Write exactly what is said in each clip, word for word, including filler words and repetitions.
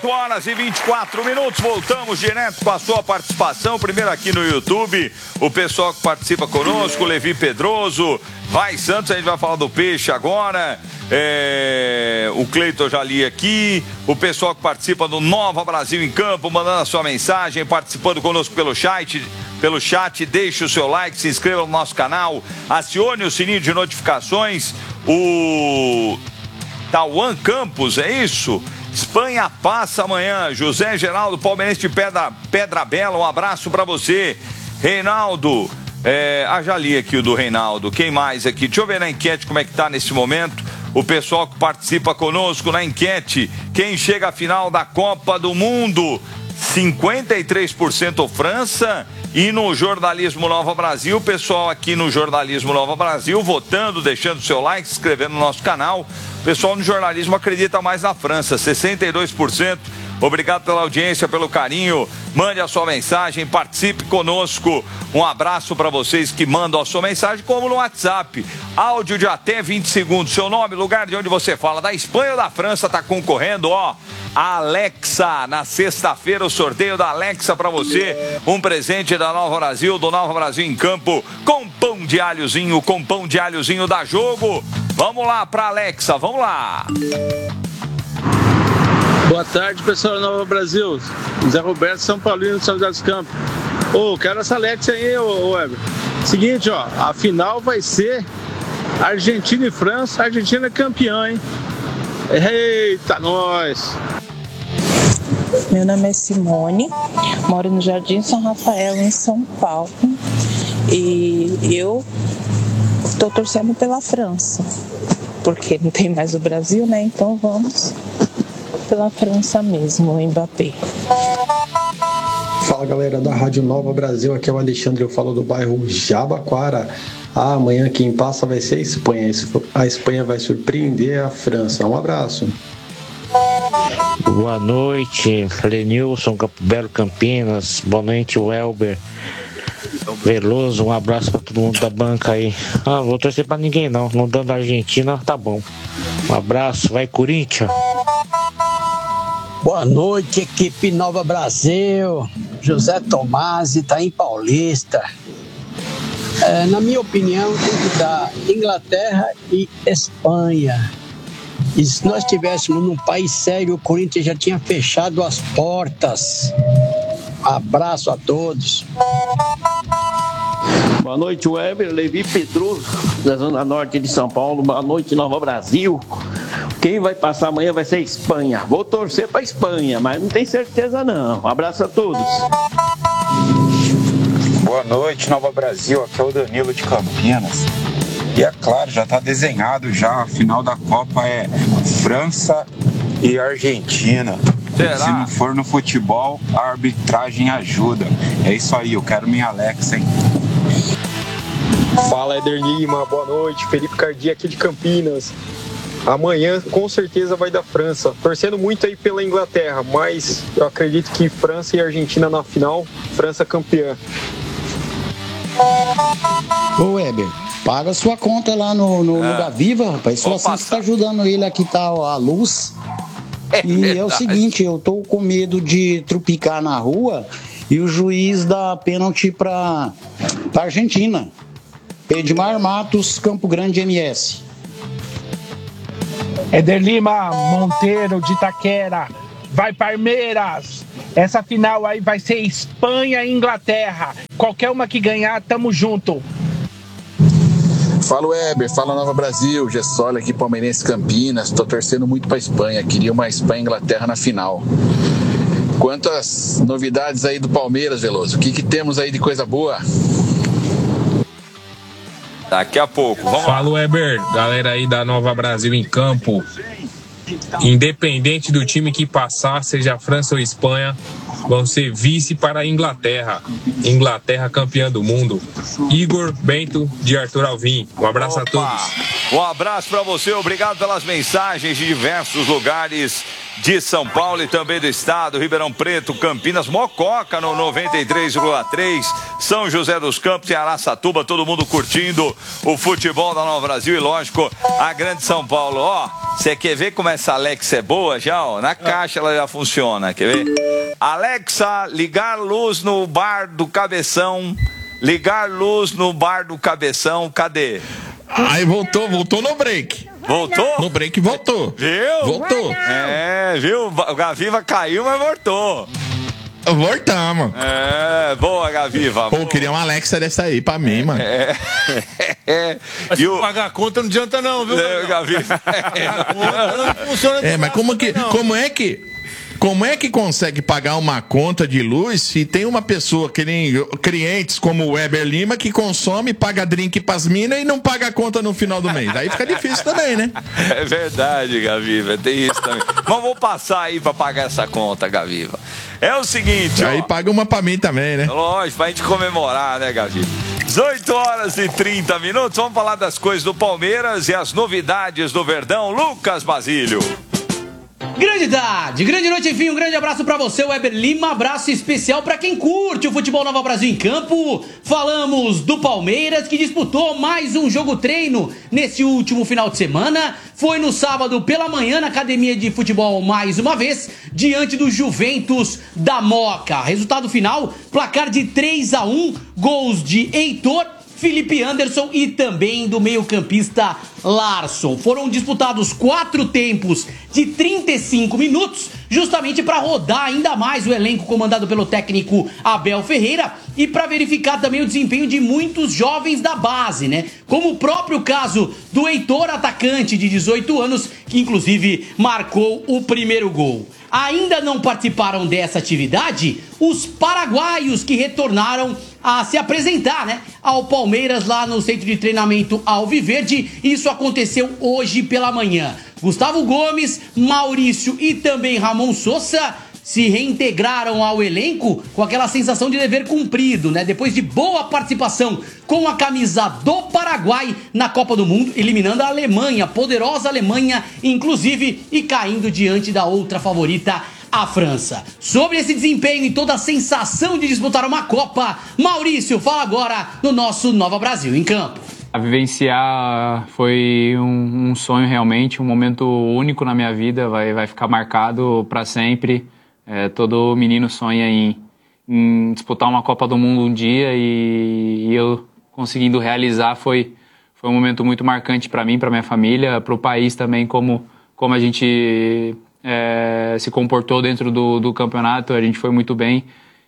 oito horas e vinte e quatro minutos, voltamos direto com a sua participação, primeiro aqui no YouTube, o pessoal que participa conosco, Levi Pedroso, Vai Santos, a gente vai falar do peixe agora, é, o Cleiton já li aqui, o pessoal que participa do Nova Brasil em Campo, mandando a sua mensagem, participando conosco pelo chat, pelo chat, deixe o seu like, se inscreva no nosso canal, acione o sininho de notificações, o Tauan Campos, é isso? Espanha passa amanhã. José Geraldo, palmeirense de Pedra, Pedra Bela, um abraço pra você. Reinaldo, é, ah, já li aqui o do Reinaldo. Quem mais aqui? Deixa eu ver na enquete como é que tá nesse momento. O pessoal que participa conosco na enquete. Quem chega à final da Copa do Mundo? cinquenta e três por cento França. E no Jornalismo Nova Brasil, o pessoal aqui no Jornalismo Nova Brasil votando, deixando seu like, se inscrevendo no nosso canal. O pessoal no jornalismo acredita mais na França, sessenta e dois por cento. Obrigado pela audiência, pelo carinho. Mande a sua mensagem, participe conosco. Um abraço para vocês que mandam a sua mensagem, como no WhatsApp. Áudio de até vinte segundos. Seu nome, lugar de onde você fala, da Espanha ou da França, tá concorrendo, ó. A Alexa, na sexta-feira o sorteio da Alexa para você, um presente da Nova Brasil, do Nova Brasil em Campo, com pão de alhozinho, com pão de alhozinho da Jogo. Vamos lá para Alexa, vamos lá. Boa tarde, pessoal da Nova Brasil. Zé Roberto, São Paulino, São José dos Campos. Ô, oh, quero essa Alexa aí, ô, Weber. Seguinte, ó, a final vai ser Argentina e França. Argentina é campeã, hein? Eita, nós! Meu nome é Simone, moro no Jardim São Rafael, em São Paulo, e eu estou torcendo pela França, porque não tem mais o Brasil, né? Então vamos pela França mesmo, o Mbappé. Fala, galera da Rádio Nova Brasil, aqui é o Alexandre, eu falo do bairro Jabaquara. Ah, amanhã quem passa vai ser a Espanha. A Espanha vai surpreender a França. Um abraço. Boa noite, Lenilson, Campo Belo, Campinas. Boa noite, Welber Veloso. Um abraço pra todo mundo da banca aí. Ah, vou torcer pra ninguém não. Não dando a Argentina, tá bom. Um abraço, vai Corinthians. Boa noite, equipe Nova Brasil. José Tomás, Itaim Paulista. É, na minha opinião, tem que dar Inglaterra e Espanha. E se nós estivéssemos num país sério, o Corinthians já tinha fechado as portas. Abraço a todos. Boa noite, Weber, Levi Pedroso, da Zona Norte de São Paulo. Boa noite, Nova Brasil. Quem vai passar amanhã vai ser a Espanha. Vou torcer para a Espanha, mas não tenho certeza não. Um abraço a todos. Boa noite, Nova Brasil, aqui é o Danilo de Campinas. E é claro, já está desenhado já, a final da Copa é França e Argentina. Será? Se não for no futebol, a arbitragem ajuda. É isso aí, eu quero minha Alexa, hein? Fala, Éder Lima, boa noite, Felipe Cardi aqui de Campinas. Amanhã com certeza vai da França, torcendo muito aí pela Inglaterra, mas eu acredito que França e Argentina na final, França campeã. Ô Weber, paga sua conta lá no, no é. Lugar Viva, rapaz. Só assim você tá ajudando ele aqui, tá a luz. É e verdade. É o seguinte, eu tô com medo de trupicar na rua e o juiz dá pênalti pra, pra Argentina. Edmar Matos, Campo Grande, M S. Éder Lima, Monteiro de Itaquera. Vai Palmeiras! Essa final aí vai ser Espanha e Inglaterra. Qualquer uma que ganhar, tamo junto. Fala Weber, fala Nova Brasil, Gessoli aqui, Palmeirense Campinas. Tô torcendo muito pra Espanha, queria uma Espanha e Inglaterra na final. Quantas novidades aí do Palmeiras, Veloso? O que que temos aí de coisa boa? Daqui a pouco, vamos lá. Fala Weber, galera aí da Nova Brasil em Campo. Independente do time que passar, seja França ou Espanha, vão ser vice para a Inglaterra. Inglaterra campeã do mundo. Igor Bento de Arthur Alvim. Um abraço Opa. a todos. Um abraço para você, obrigado pelas mensagens de diversos lugares de São Paulo e também do estado, Ribeirão Preto, Campinas, Mococa no noventa e três vírgula três, São José dos Campos e Araçatuba, todo mundo curtindo o futebol da Nova Brasil e, lógico, a grande São Paulo. Ó, você quer ver como essa Alexa é boa já? Ó, na caixa ela já funciona, quer ver? Alexa, ligar luz no bar do Cabeção, ligar luz no bar do Cabeção, cadê? Aí voltou, voltou no break. Voltou? No break voltou. Viu? Voltou. É, viu? O Gaviva caiu, mas voltou. Voltamos. É, boa, Gaviva. Pô, queria uma Alexa dessa aí pra mim, mano. É. é. Mas se o... pagar a conta não adianta não, viu? É, Gaviva. Não funciona. É, mas como que, como é que... Como é que consegue pagar uma conta de luz se tem uma pessoa que nem clientes como o Weber Lima que consome, paga drink pras minas e não paga a conta no final do mês? Aí fica difícil também, né? É verdade, Gaviva, tem isso também. Mas vou passar aí pra pagar essa conta, Gaviva. É o seguinte, aí ó, paga uma pra mim também, né? Lógico, pra gente comemorar, né, Gaviva? dezoito horas e trinta minutos, vamos falar das coisas do Palmeiras e as novidades do Verdão. Lucas Basílio. Grande tarde, grande noite, enfim, um grande abraço pra você, Weber Lima, abraço especial pra quem curte o futebol Nova Brasil em campo. Falamos do Palmeiras, que disputou mais um jogo treino nesse último final de semana. Foi no sábado pela manhã na academia de futebol mais uma vez, diante do Juventus da Moca. Resultado final, placar de três a um, gols de Heitor, Felipe Anderson e também do meio-campista Larson. Foram disputados quatro tempos de trinta e cinco minutos, justamente para rodar ainda mais o elenco comandado pelo técnico Abel Ferreira e para verificar também o desempenho de muitos jovens da base, né? Como o próprio caso do Heitor, atacante de dezoito anos, que inclusive marcou o primeiro gol. Ainda não participaram dessa atividade os paraguaios que retornaram a se apresentar, né, ao Palmeiras lá no centro de treinamento Alviverde. Isso aconteceu hoje pela manhã. Gustavo Gomes, Maurício e também Ramon Sosa se reintegraram ao elenco com aquela sensação de dever cumprido, né? Depois de boa participação com a camisa do Paraguai na Copa do Mundo, eliminando a Alemanha, a poderosa Alemanha, inclusive, e caindo diante da outra favorita, a França. Sobre esse desempenho e toda a sensação de disputar uma Copa, Maurício fala agora no nosso Nova Brasil em Campo. A vivenciar foi um, um sonho realmente, um momento único na minha vida, vai, vai ficar marcado para sempre. É, todo menino sonha em, em disputar uma Copa do Mundo um dia e, e eu conseguindo realizar foi, foi um momento muito marcante para mim, para minha família, para o país também, como, como a gente é, se comportou dentro do, do campeonato. A gente foi muito bem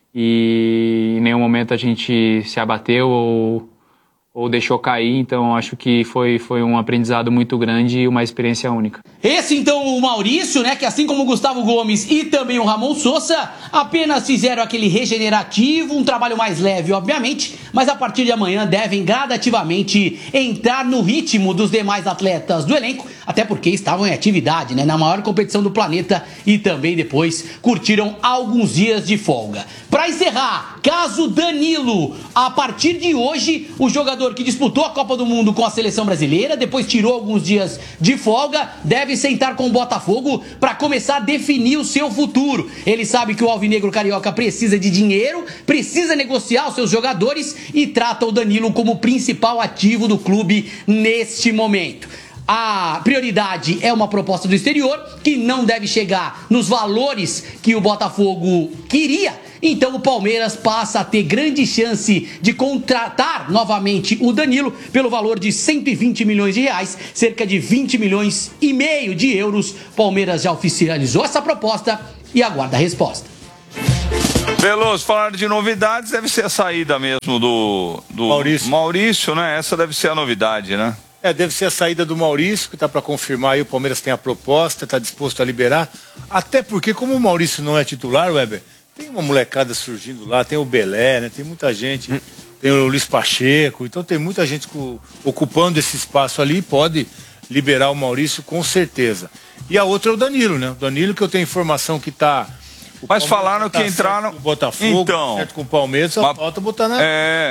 e em nenhum momento a gente se abateu ou, ou deixou cair, então acho que foi, foi um aprendizado muito grande e uma experiência única. Esse então o Maurício, né, que assim como o Gustavo Gomes e também o Ramon Sosa, apenas fizeram aquele regenerativo, um trabalho mais leve, obviamente, mas a partir de amanhã devem gradativamente entrar no ritmo dos demais atletas do elenco, até porque estavam em atividade, né, na maior competição do planeta e também depois curtiram alguns dias de folga. Para encerrar, caso Danilo, a partir de hoje, o jogador que disputou a Copa do Mundo com a seleção brasileira, depois tirou alguns dias de folga, deve sentar com o Botafogo para começar a definir o seu futuro. Ele sabe que o alvinegro carioca precisa de dinheiro, precisa negociar os seus jogadores e trata o Danilo como principal ativo do clube neste momento. A prioridade é uma proposta do exterior que não deve chegar nos valores que o Botafogo queria. Então o Palmeiras passa a ter grande chance de contratar novamente o Danilo pelo valor de cento e vinte milhões de reais, cerca de vinte milhões e meio de euros. Palmeiras já oficializou essa proposta e aguarda a resposta. Veloso, falar de novidades, deve ser a saída mesmo do, do Maurício. Maurício, né? Essa deve ser a novidade, né? É, deve ser a saída do Maurício, que está para confirmar aí, o Palmeiras tem a proposta, está disposto a liberar. Até porque, como o Maurício não é titular, Weber, tem uma molecada surgindo lá, tem o Belé, né? Tem muita gente, hum. tem o Luiz Pacheco, então tem muita gente co- ocupando esse espaço ali e pode liberar o Maurício com certeza. E a outra é o Danilo, né? O Danilo, que eu tenho informação que está... Mas falaram que tá entraram... com o Botafogo, então, certo com o Palmeiras, só mas... falta botar na... É...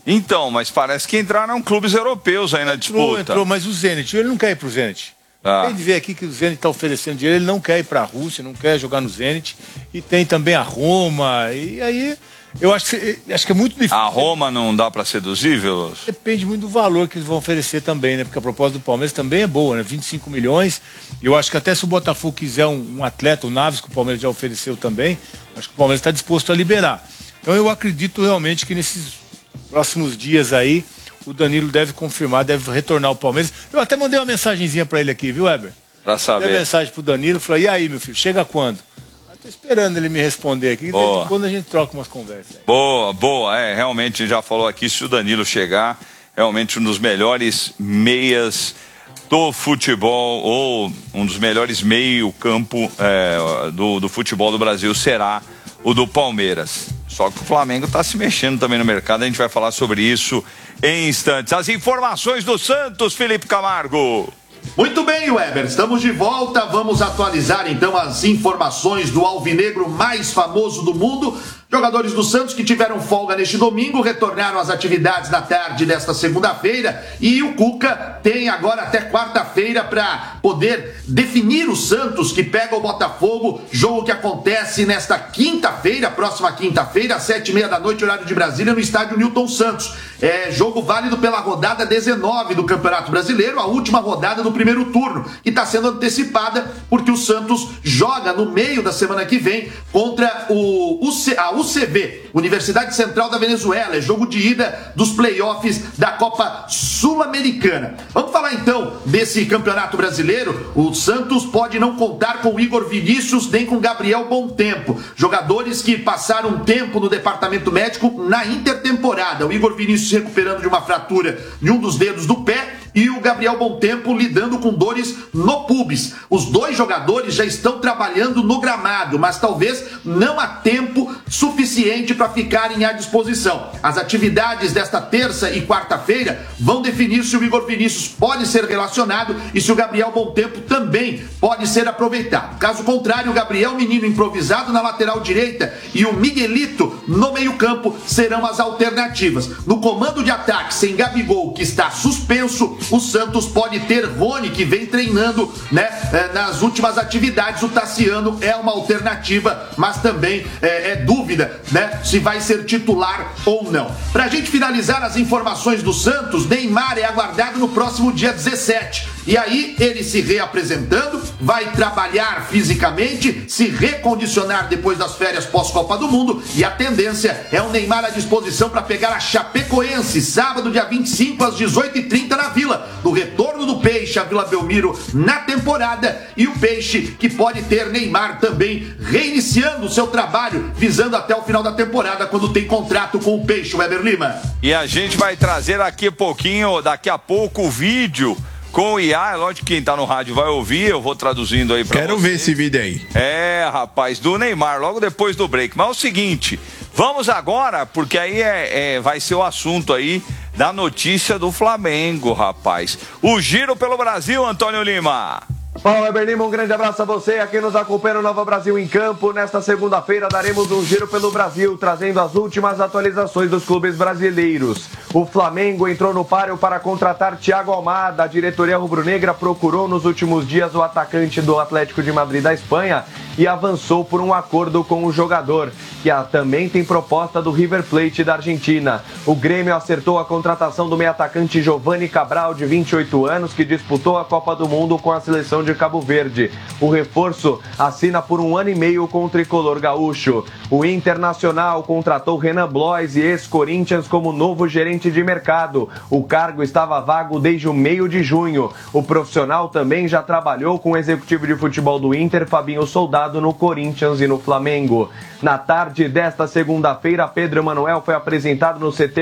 Então, mas parece que entraram clubes europeus aí na disputa. Entrou, entrou, mas o Zenit, ele não quer ir pro Zenit. Ah. Tem de ver aqui que o Zenit está oferecendo dinheiro, ele não quer ir para a Rússia, não quer jogar no Zenit. E tem também a Roma, e aí eu acho que, acho que é muito difícil. A Roma não dá para seduzir, Veloso? Depende muito do valor que eles vão oferecer também, né? Porque a proposta do Palmeiras também é boa, né? vinte e cinco milhões. Eu acho que até se o Botafogo quiser um, um atleta, o Naves, que o Palmeiras já ofereceu também, acho que o Palmeiras está disposto a liberar. Então eu acredito realmente que nesses próximos dias aí, o Danilo deve confirmar, deve retornar ao Palmeiras. Eu até mandei uma mensagenzinha para ele aqui, viu, Weber? Pra saber. Mandei mensagem pro Danilo, falei, e aí, meu filho, chega quando? Eu tô esperando ele me responder aqui, Boa. quando a gente troca umas conversas. Aí. Boa, boa, é, realmente já falou aqui, se o Danilo chegar, realmente um dos melhores meias do futebol, ou um dos melhores meio-campo é, do, do futebol do Brasil será o do Palmeiras. Só que o Flamengo está se mexendo também no mercado, a gente vai falar sobre isso em instantes. As informações do Santos, Felipe Camargo. Muito bem, Weber, estamos de volta, vamos atualizar então as informações do alvinegro mais famoso do mundo. Jogadores do Santos que tiveram folga neste domingo retornaram às atividades na tarde desta segunda-feira e o Cuca tem agora até quarta-feira para poder definir o Santos que pega o Botafogo, jogo que acontece nesta quinta-feira, próxima quinta-feira, às sete e meia da noite, horário de Brasília, no estádio Newton Santos. É jogo válido pela rodada dezenove do Campeonato Brasileiro, a última rodada do primeiro turno, que está sendo antecipada porque o Santos joga no meio da semana que vem contra o, o a U C B, Universidade Central da Venezuela, é jogo de ida dos playoffs da Copa Sul-Americana. Vamos falar então desse Campeonato Brasileiro. O Santos pode não contar com o Igor Vinícius nem com Gabriel Bontempo, jogadores que passaram um tempo no departamento médico na intertemporada. O Igor Vinícius se recuperando de uma fratura em um dos dedos do pé e o Gabriel Bontempo lidando com dores no pubis. Os dois jogadores já estão trabalhando no gramado, mas talvez não há tempo suficiente para ficarem à disposição. As atividades desta terça e quarta-feira vão definir se o Igor Vinícius pode ser relacionado e se o Gabriel Bontempo também pode ser aproveitado. Caso contrário, o Gabriel Menino improvisado na lateral direita e o Miguelito no meio-campo serão as alternativas. No comando de ataque, sem Gabigol, que está suspenso, o Santos pode ter Rony, que vem treinando, né, nas últimas atividades. O Tassiano é uma alternativa, mas também é, é dúvida, né, se vai ser titular ou não. Pra gente finalizar as informações do Santos, Neymar é aguardado no próximo dia dezessete. E aí, ele se reapresentando, vai trabalhar fisicamente, se recondicionar depois das férias pós-Copa do Mundo, e a tendência é o Neymar à disposição para pegar a Chapecoense, sábado, dia vinte e cinco, às dezoito e trinta, na Vila, no retorno do Peixe à Vila Belmiro na temporada, e o Peixe que pode ter Neymar também reiniciando o seu trabalho, visando até o final da temporada, quando tem contrato com o Peixe, Weber Lima. E a gente vai trazer daqui a pouquinho, daqui a pouco, o vídeo com o I A, é lógico que quem tá no rádio vai ouvir, eu vou traduzindo aí pra Quero vocês. ver esse vídeo aí. É, rapaz, do Neymar, logo depois do break. Mas é o seguinte, vamos agora, porque aí é, é, vai ser o assunto aí da notícia do Flamengo, rapaz. O giro pelo Brasil, Antônio Lima. Fala, Weber Lima, um grande abraço a você, aqui nos acompanha no Nova Brasil em Campo. Nesta segunda-feira daremos um giro pelo Brasil, trazendo as últimas atualizações dos clubes brasileiros. O Flamengo entrou no páreo para contratar Thiago Almada. A diretoria rubro-negra procurou nos últimos dias o atacante do Atlético de Madrid da Espanha e avançou por um acordo com o jogador, que também tem proposta do River Plate da Argentina. O Grêmio acertou a contratação do meio-atacante Giovanni Cabral, de vinte e oito anos, que disputou a Copa do Mundo com a seleção de Cabo Verde. O reforço assina por um ano e meio com o tricolor gaúcho. O Internacional contratou Renan Blois, ex-Corinthians, como novo gerente de mercado. O cargo estava vago desde o meio de junho. O profissional também já trabalhou com o executivo de futebol do Inter, Fabinho Soldado, no Corinthians e no Flamengo. Na tarde desta segunda-feira, Pedro Emanuel foi apresentado no C T